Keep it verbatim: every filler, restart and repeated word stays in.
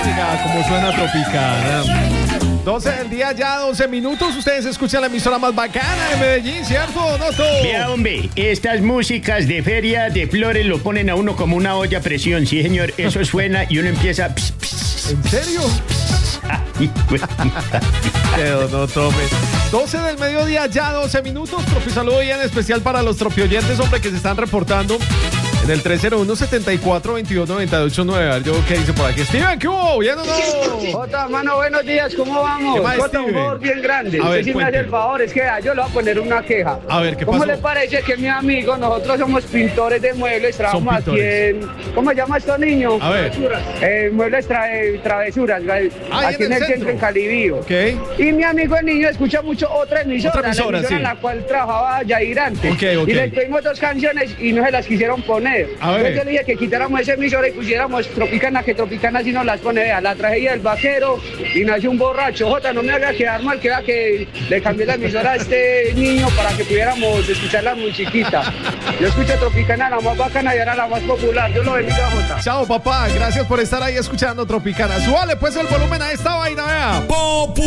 Oiga, cómo suena Tropicana. doce del día, ya doce minutos. Ustedes escuchan la emisora más bacana de Medellín, ¿cierto, Noto? Vea, hombre, estas músicas de feria de flores lo ponen a uno como una olla a presión, sí, señor. Eso suena y uno empieza... Pss, pss, ¿En serio? Ay, Pero no tomen. doce del mediodía, ya doce minutos. Tropi, saludo y en especial para los tropioyentes, hombre, que se están reportando en el tres cero uno, setenta y cuatro, veintidós, noventa y ocho, nueve. A ver, yo qué dice por aquí. Steven, ¿qué hubo? ¿Bien o no? Jota, mano, buenos días, ¿cómo vamos? ¿Qué más, Jota, un Steven? favor bien grande. A ver, Usted sí me cuente. hace el favor, es que ah, yo le voy a poner una queja. A ver, ¿qué ¿Cómo pasó? le parece que mi amigo, nosotros somos pintores de muebles, trabajamos aquí pintores. en... ¿Cómo se llama esto, niño? A ver. Eh, muebles trae, travesuras, Ah, aquí en en el el centro, centro. en Calibío. Ok. Y mi amigo el niño escucha mucho otra emisora, Otra emisora, la emisora sí. en la cual trabajaba Yair antes. Ok, ok. Y le pedimos dos canciones y no se las quisieron poner. A ver. Entonces yo le dije que quitáramos esa emisora y pusiéramos Tropicana, que Tropicana si no las pone. Vea, la tragedia del vaquero y nació un borracho. Jota, no me haga quedar mal, que vea que le cambié la emisora a este niño para que pudiéramos escucharla muy chiquita. Yo escucho Tropicana, la más bacana y ahora la más popular. Dios lo bendiga, Jota. Chao, papá. Gracias por estar ahí escuchando Tropicana. Súbale pues el volumen a esta vaina, vea.